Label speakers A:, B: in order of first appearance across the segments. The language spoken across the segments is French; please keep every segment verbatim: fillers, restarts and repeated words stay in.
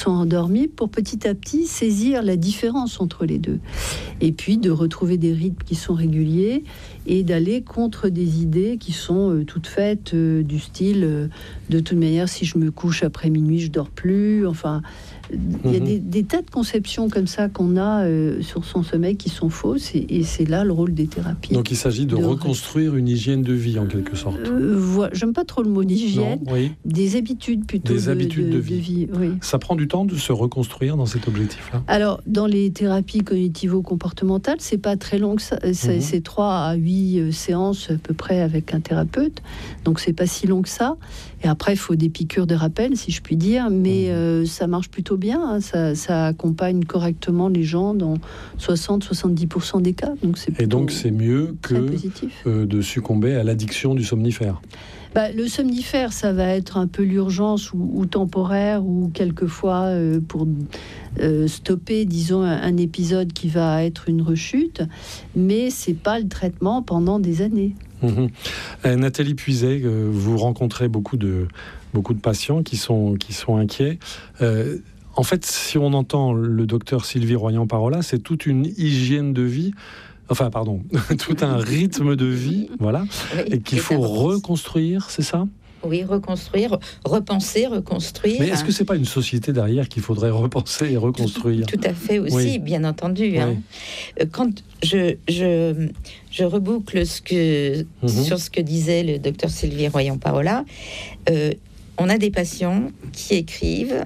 A: sont endormis pour petit à petit saisir la différence entre les deux. Et puis de retrouver des rythmes qui sont réguliers et d'aller contre des idées qui sont euh, toutes faites euh, du style euh, de toute manière, si je me couche après minuit, je dors plus. Enfin, il y a des, des tas de conceptions comme ça qu'on a euh, sur son sommeil qui sont fausses et, et c'est là le rôle des thérapies.
B: Donc il s'agit de, de reconstruire une hygiène de vie en quelque sorte.
A: Euh, voilà. J'aime pas trop le mot d'hygiène, non, oui. Des habitudes plutôt.
B: Des
A: de,
B: habitudes de,
A: de,
B: de vie.
A: De vie oui.
B: Ça prend du temps de se reconstruire dans cet objectif-là.
A: Alors dans les thérapies cognitivo-comportementales, c'est pas très long que ça. C'est, mm-hmm. c'est trois à huit euh, séances à peu près avec un thérapeute. Donc c'est pas si long que ça. Et après, il faut des piqûres de rappel, si je puis dire, mais euh, ça marche plutôt bien. Hein. Ça, ça accompagne correctement les gens dans soixante à soixante-dix pour cent des cas. Donc c'est
B: Et donc, c'est mieux que euh, de succomber à l'addiction du somnifère.
A: Bah, le somnifère, ça va être un peu l'urgence ou, ou temporaire, ou quelquefois euh, pour euh, stopper, disons, un, un épisode qui va être une rechute, mais c'est pas le traitement pendant des années.
B: Mmh. Euh, Nathalie Puiset, euh, vous rencontrez beaucoup de, beaucoup de patients qui sont, qui sont inquiets. Euh, en fait, si on entend le docteur Sylvie Royan-Parola, c'est toute une hygiène de vie, enfin pardon, tout un rythme de vie, voilà, oui, et qu'il faut reconstruire, c'est ça ?
C: Oui, reconstruire, repenser, reconstruire.
B: Mais est-ce que c'est pas une société derrière qu'il faudrait repenser et reconstruire ?
C: Tout, tout à fait aussi, oui. Bien entendu. Oui. Hein. Quand je, je, je reboucle ce que, mm-hmm. sur ce que disait le docteur Sylvie Royan-Parola, euh, on a des patients qui écrivent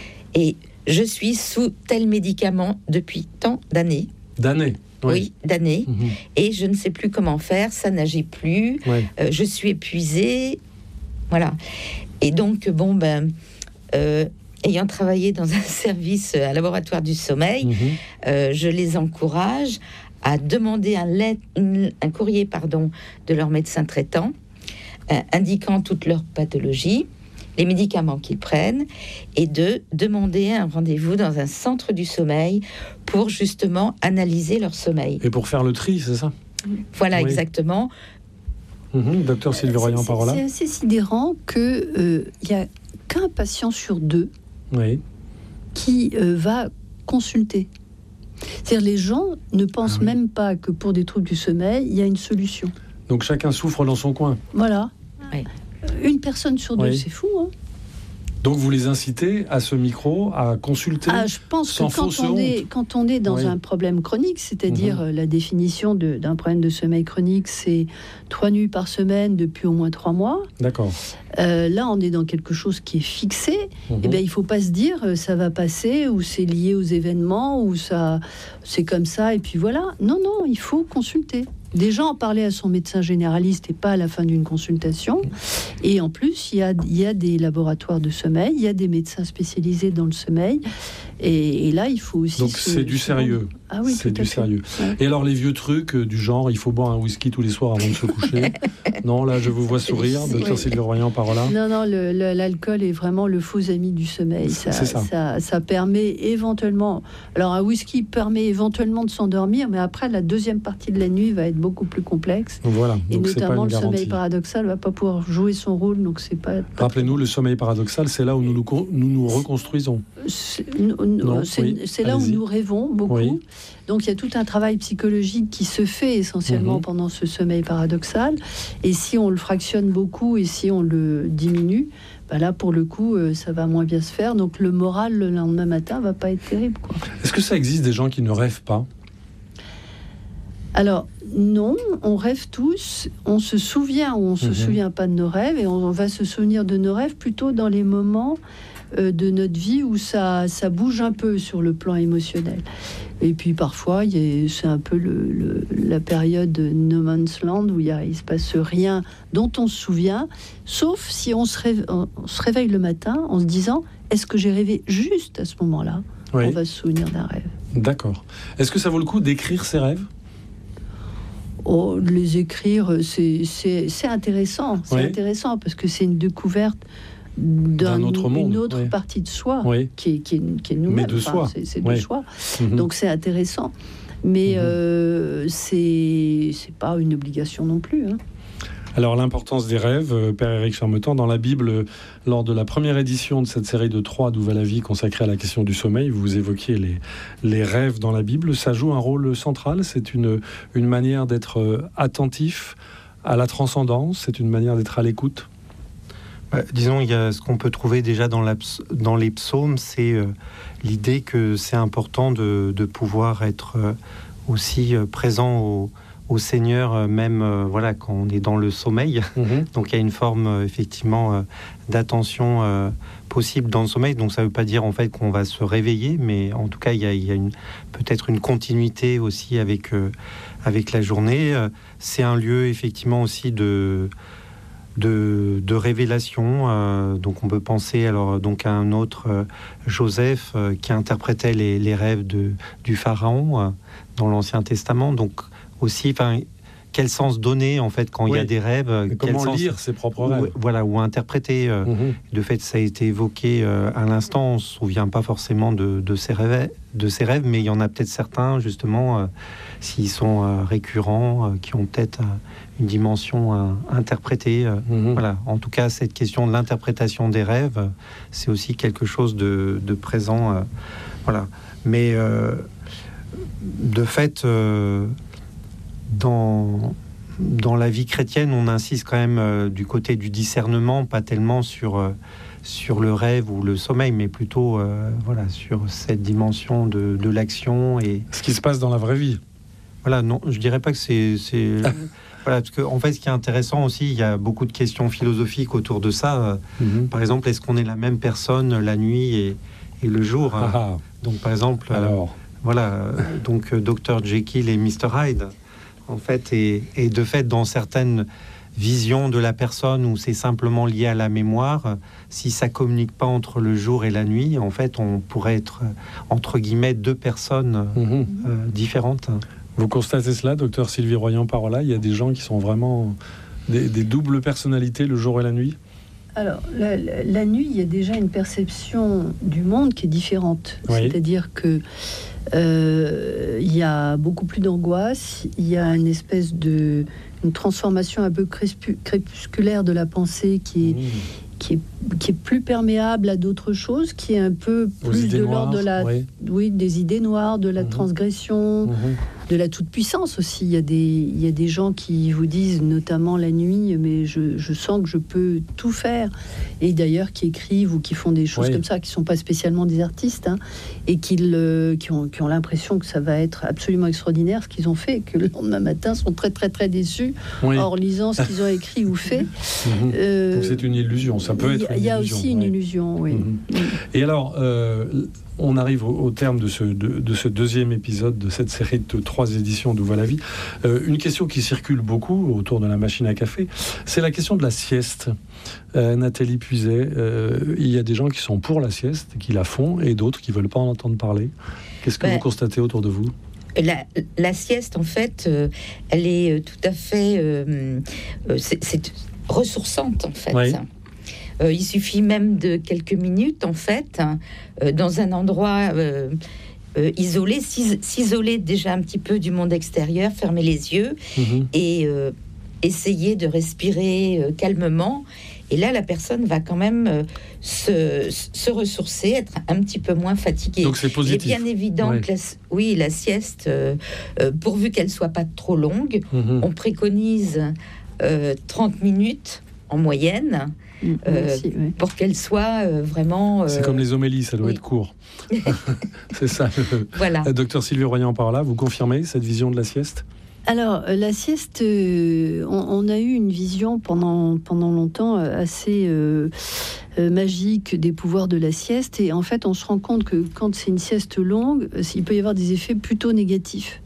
C: et je suis sous tel médicament depuis tant d'années.
B: D'années.
C: Oui, oui d'années. Mm-hmm. Et je ne sais plus comment faire, ça n'agit plus. Oui. Euh, je suis épuisée. Voilà. Et donc, bon, ben, euh, ayant travaillé dans un service, un laboratoire du sommeil, mmh. euh, je les encourage à demander un, let- un courrier pardon, de leur médecin traitant, euh, indiquant toutes leurs pathologies, les médicaments qu'ils prennent, et de demander un rendez-vous dans un centre du sommeil pour justement analyser leur sommeil.
B: Et pour faire le tri, c'est ça ?
C: Voilà, oui. Exactement.
B: Mmh, docteur Sylvie Royan-Parola.
A: C'est, c'est assez sidérant qu'il n'y euh, a qu'un patient sur deux
B: oui.
A: qui euh, va consulter. C'est-à-dire les gens ne pensent ah, oui. même pas que pour des troubles du sommeil, il y a une solution.
B: Donc chacun souffre dans son coin.
A: Voilà.
C: Oui.
A: Une personne sur deux,
B: oui.
A: c'est fou, hein.
B: Donc vous les incitez à ce micro, à consulter
A: ah, je pense
B: sans
A: que quand
B: fausse
A: on,
B: honte.
A: Est, quand on est dans oui. un problème chronique, c'est-à-dire mmh. la définition de, d'un problème de sommeil chronique, c'est trois nuits par semaine depuis au moins trois mois.
B: D'accord.
A: Euh, là, on est dans quelque chose qui est fixé. Mmh. Et bien, il ne faut pas se dire euh, ça va passer, ou c'est lié aux événements, ou ça, c'est comme ça, et puis voilà. Non, non, il faut consulter. Déjà en parler à son médecin généraliste et pas à la fin d'une consultation. Et en plus, il y a, il y a des laboratoires de sommeil, il y a des médecins spécialisés dans le sommeil. Et, et là, il faut aussi...
B: Donc
A: se,
B: c'est du sérieux.
A: Ah oui,
B: c'est du
A: fait.
B: sérieux.
A: Ouais.
B: Et alors les vieux trucs euh, du genre, il faut boire un whisky tous les soirs avant de se coucher. Non, là, je vous vois sourire, docteur Sylvie Royan-Parola.
A: Non, non, le, le, l'alcool est vraiment le faux ami du sommeil. Ça,
B: c'est ça.
A: Ça, ça permet éventuellement... Alors un whisky permet éventuellement de s'endormir, mais après, la deuxième partie de la nuit va être beaucoup plus complexe.
B: Voilà.
A: Et
B: donc
A: notamment
B: c'est pas
A: le sommeil paradoxal ne va pas pouvoir jouer son rôle, donc c'est pas... pas
B: Rappelez-nous, le sommeil paradoxal, c'est là où nous nous, nous, nous reconstruisons.
A: C'est, non, c'est, oui. c'est là Allez-y. Où nous rêvons beaucoup. Oui. Donc il y a tout un travail psychologique qui se fait essentiellement mmh. pendant ce sommeil paradoxal. Et si on le fractionne beaucoup et si on le diminue, bah là pour le coup euh, ça va moins bien se faire. Donc le moral le lendemain matin va pas être terrible, quoi.
B: Est-ce que ça existe des gens qui ne rêvent pas ?
A: Alors non, on rêve tous, on se souvient ou on se mmh. souvient pas de nos rêves, et on va se souvenir de nos rêves plutôt dans les moments euh, de notre vie où ça, ça bouge un peu sur le plan émotionnel. Et puis parfois, y a, c'est un peu le, le, la période no man's land où il ne se passe rien dont on se souvient, sauf si on se, réve, on, on se réveille le matin en se disant « Est-ce que j'ai rêvé juste à ce moment-là ?» oui. On va se souvenir d'un rêve.
B: D'accord. Est-ce que ça vaut le coup d'écrire ses rêves ?
A: Oh, les écrire, c'est, c'est, c'est intéressant. C'est oui. intéressant parce que c'est une découverte d'un, d'un autre monde, une autre oui. partie de soi oui. qui, est, qui, est, qui est nous-mêmes.
B: Mais de
A: enfin,
B: soi.
A: C'est, c'est de
B: oui.
A: soi.
B: Mm-hmm.
A: Donc c'est intéressant. Mais mm-hmm. euh, c'est, c'est pas une obligation non plus. Hein.
B: Alors l'importance des rêves, Père Éric Charmetan, dans la Bible, lors de la première édition de cette série de trois d'Où va la vie consacrée à la question du sommeil, vous évoquiez les, les rêves dans la Bible. Ça joue un rôle central, c'est une, une manière d'être attentif à la transcendance, c'est une manière d'être à l'écoute.
D: Bah, disons, il y a ce qu'on peut trouver déjà dans, la, dans les psaumes, c'est euh, l'idée que c'est important de, de pouvoir être euh, aussi euh, présent au au Seigneur, même euh, voilà, quand on est dans le sommeil. Mmh. Donc il y a une forme euh, effectivement euh, d'attention euh, possible dans le sommeil. Donc ça ne veut pas dire en fait qu'on va se réveiller, mais en tout cas il y a, il y a une, peut-être une continuité aussi avec, euh, avec la journée. Euh, c'est un lieu effectivement aussi de, de, de révélation. Euh, donc on peut penser alors donc à un autre euh, Joseph euh, qui interprétait les, les rêves de, du Pharaon euh, dans l'Ancien Testament. Donc aussi, enfin, quel sens donner en fait quand oui. il y a des rêves,
B: quel comment
D: sens,
B: lire ses propres rêves,
D: ou, voilà, ou interpréter. Euh, mmh. De fait, ça a été évoqué euh, à l'instant. On se souvient pas forcément de, de ces rêves, de ces rêves, mais il y en a peut-être certains justement, euh, s'ils sont euh, récurrents, euh, qui ont peut-être euh, une dimension euh, interprétée. Euh, mmh. Voilà. En tout cas, cette question de l'interprétation des rêves, euh, c'est aussi quelque chose de, de présent. Euh, voilà. Mais euh, de fait. Euh, Dans, dans la vie chrétienne, on insiste quand même euh, du côté du discernement, pas tellement sur, euh, sur le rêve ou le sommeil, mais plutôt euh, voilà, sur cette dimension de, de l'action. Et
B: ce qui se passe dans la vraie vie.
D: Voilà, non, je dirais pas que c'est... c'est voilà, parce qu'en en fait, ce qui est intéressant aussi, il y a beaucoup de questions philosophiques autour de ça. Mm-hmm. Par exemple, est-ce qu'on est la même personne la nuit et, et le jour ah, ah. Donc, par exemple... Alors. Euh, voilà, donc euh, docteur Jekyll et mister Hyde... en fait, et, et de fait, dans certaines visions de la personne où c'est simplement lié à la mémoire, si ça communique pas entre le jour et la nuit, en fait, on pourrait être, entre guillemets, deux personnes mmh. euh, différentes.
B: Vous constatez cela, docteur Sylvie Royan-Parola? Il y a des gens qui sont vraiment des, des doubles personnalités, le jour et la nuit?
A: Alors, la, la, la nuit, il y a déjà une perception du monde qui est différente. Oui. C'est-à-dire que euh, il y a beaucoup plus d'angoisse, il y a une espèce de une transformation un peu crépusculaire de la pensée qui est, mmh. qui est, qui est plus perméable à d'autres choses, qui est un peu plus de l'ordre de la, oui. oui, des idées noires, de la mmh. transgression, mmh. de la toute-puissance aussi. Il y a des, il y a des gens qui vous disent, notamment la nuit, mais je, je sens que je peux tout faire. Et d'ailleurs, qui écrivent ou qui font des choses oui. comme ça, qui ne sont pas spécialement des artistes, hein, et qui, le, qui ont, qui ont l'impression que ça va être absolument extraordinaire ce qu'ils ont fait, et que le lendemain matin sont très très très déçus oui. en lisant ce qu'ils ont écrit ou fait.
B: Mmh. Euh, Donc c'est une illusion, ça peut être une illusion.
A: Il y a aussi une ouais. illusion, oui. Mmh.
B: Et alors, euh, on arrive au, au terme de ce, de, de ce deuxième épisode de cette série de trois éditions d'Où va la vie. Euh, une question qui circule beaucoup autour de la machine à café, c'est la question de la sieste. Euh, Nathalie Puiset, euh, il y a des gens qui sont pour la sieste, qui la font, et d'autres qui ne veulent pas en entendre parler. Qu'est-ce que ben, vous constatez autour de vous ?
C: La, la sieste, en fait, euh, elle est tout à fait... Euh, c'est, c'est ressourçante, en fait. Oui. Euh, il suffit même de quelques minutes, en fait, hein, euh, dans un endroit euh, euh, isolé, s'is- s'isoler déjà un petit peu du monde extérieur, fermer les yeux mmh. et euh, essayer de respirer euh, calmement. Et là, la personne va quand même euh, se, se ressourcer, être un petit peu moins fatiguée.
B: Donc c'est positif.
C: Il est bien évident ouais. que la, oui, la sieste, euh, euh, pourvu qu'elle soit pas trop longue, mmh. on préconise euh, trente minutes en moyenne. Euh, Merci, oui. Pour qu'elle soit euh, vraiment... Euh...
B: C'est comme les homélies, ça doit oui. être court. C'est ça.
C: Voilà.
B: Docteur Sylvie Royan par là, vous confirmez cette vision de la sieste ?
A: Alors, la sieste, euh, on, on a eu une vision pendant, pendant longtemps assez euh, euh, magique des pouvoirs de la sieste. Et en fait, on se rend compte que quand c'est une sieste longue, il peut y avoir des effets plutôt négatifs.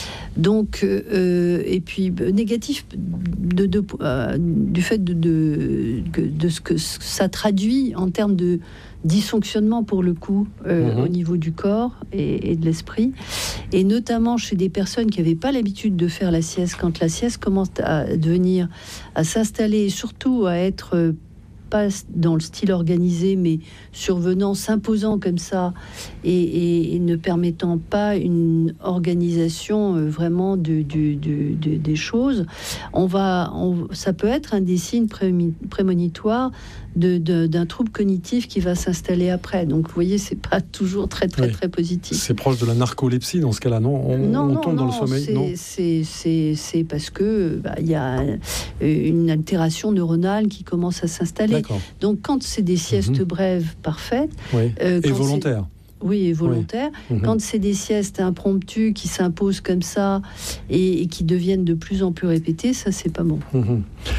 A: Donc, euh, et puis négatif de, de, euh, du fait de, de, de, de ce que ça traduit en termes de dysfonctionnement pour le coup euh, mmh. au niveau du corps et, et de l'esprit, et notamment chez des personnes qui n'avaient pas l'habitude de faire la sieste. Quand la sieste commence à devenir, à s'installer et surtout à être pas dans le style organisé, mais survenant, s'imposant comme ça, et, et, et ne permettant pas une organisation euh, vraiment de, de, de, de, des choses, on va, on, ça peut être un des signes pré- prémonitoires de, de, d'un trouble cognitif qui va s'installer après. Donc, vous voyez, c'est pas toujours très, très, oui. très positif.
B: C'est proche de la narcolepsie dans ce cas-là, non? On,
A: non,
B: on
A: non,
B: tombe
A: non,
B: dans le sommeil,
A: c'est,
B: non
A: c'est, c'est, c'est parce que bah, y a une altération neuronale qui commence à s'installer.
B: D'accord.
A: Donc, quand c'est des siestes mmh. brèves parfaites...
B: Oui. Euh, et volontaires.
A: Oui, et volontaires. Oui. Mmh. Quand c'est des siestes impromptues qui s'imposent comme ça et, et qui deviennent de plus en plus répétées, ça, c'est pas bon.
B: Mmh.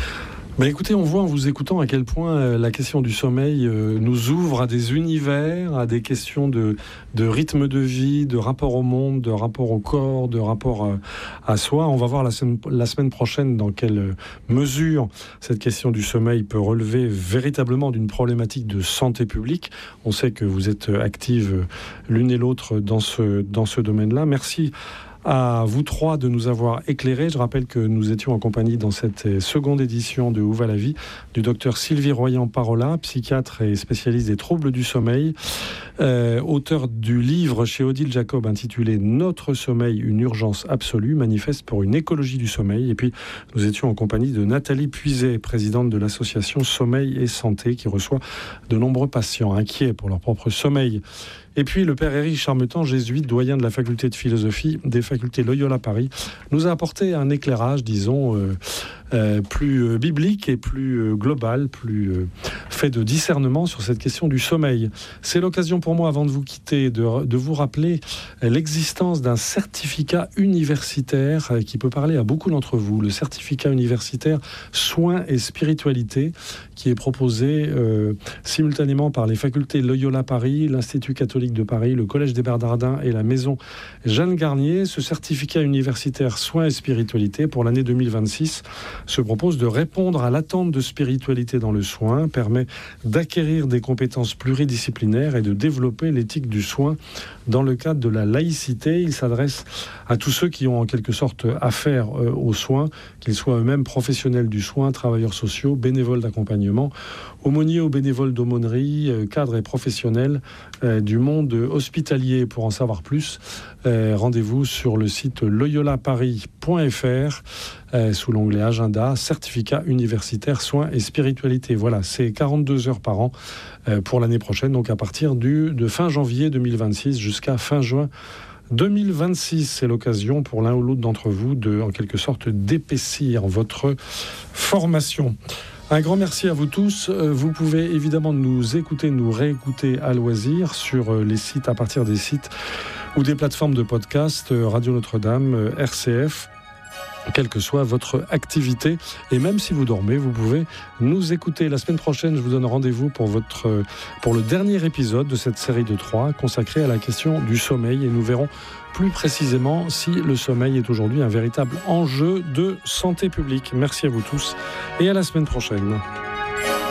B: Ben écoutez, on voit en vous écoutant à quel point euh, la question du sommeil euh, nous ouvre à des univers, à des questions de, de rythme de vie, de rapport au monde, de rapport au corps, de rapport euh, à soi. On va voir la semaine, la semaine prochaine dans quelle mesure cette question du sommeil peut relever véritablement d'une problématique de santé publique. On sait que vous êtes actives l'une et l'autre dans ce, dans ce domaine-là. Merci à vous trois de nous avoir éclairés. Je rappelle que nous étions en compagnie dans cette seconde édition de Où va la vie du docteur Sylvie Royan-Parola, psychiatre et spécialiste des troubles du sommeil, euh, auteur du livre chez Odile Jacob intitulé Notre sommeil, une urgence absolue, manifeste pour une écologie du sommeil. Et puis nous étions en compagnie de Nathalie Puiset, présidente de l'association Sommeil et Santé, qui reçoit de nombreux patients inquiets pour leur propre sommeil. Et puis le père Éric Charmetan, jésuite, doyen de la faculté de philosophie des facultés Loyola Paris, nous a apporté un éclairage, disons, euh, euh, plus euh, biblique et plus euh, global, plus euh, fait de discernement sur cette question du sommeil. C'est l'occasion pour moi, avant de vous quitter, de, de vous rappeler l'existence d'un certificat universitaire euh, qui peut parler à beaucoup d'entre vous, le certificat universitaire Soins et Spiritualité, qui est proposé euh, simultanément par les facultés Loyola Paris, l'Institut catholique de Paris, le Collège des Bernardins et la Maison Jeanne Garnier. Ce certificat universitaire Soins et Spiritualité pour l'année deux mille vingt-six se propose de répondre à l'attente de spiritualité dans le soin, permet d'acquérir des compétences pluridisciplinaires et de développer l'éthique du soin dans le cadre de la laïcité. Il s'adresse à tous ceux qui ont en quelque sorte affaire euh, aux soins, qu'ils soient eux-mêmes professionnels du soin, travailleurs sociaux, bénévoles d'accompagnement, aumôniers ou bénévoles d'aumônerie, euh, cadres et professionnels euh, du monde hospitalier. Pour en savoir plus, euh, rendez-vous sur le site loyola paris point f r euh, sous l'onglet agenda, certificat universitaire soins et spiritualité. Voilà, c'est quarante-deux heures par an euh, pour l'année prochaine, donc à partir du, de fin janvier deux mille vingt-six jusqu'à fin juin deux mille vingt-six. C'est l'occasion pour l'un ou l'autre d'entre vous de, en quelque sorte, d'épaissir votre formation. Un grand merci à vous tous. Vous pouvez évidemment nous écouter, nous réécouter à loisir sur les sites, à partir des sites ou des plateformes de podcast, Radio Notre-Dame, R C F, quelle que soit votre activité. Et même si vous dormez, vous pouvez nous écouter. La semaine prochaine, je vous donne rendez-vous pour, votre, pour le dernier épisode de cette série de trois consacrée à la question du sommeil. Et nous verrons plus précisément si le sommeil est aujourd'hui un véritable enjeu de santé publique. Merci à vous tous et à la semaine prochaine.